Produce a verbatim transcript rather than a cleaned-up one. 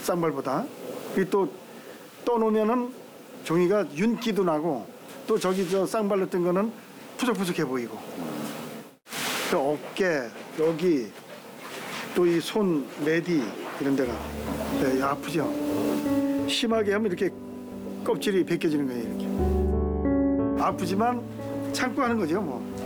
쌍발보다. 또 떠놓으면은 종이가 윤기도 나고 또 저기 저 쌍발로 뜬 거는 푸석푸석해 보이고. 또 어깨 여기 또 이 손 메디 이런 데가 네, 아프죠. 심하게 하면 이렇게 껍질이 벗겨지는 거예요. 이렇게 아프지만 참고 하는 거죠 뭐.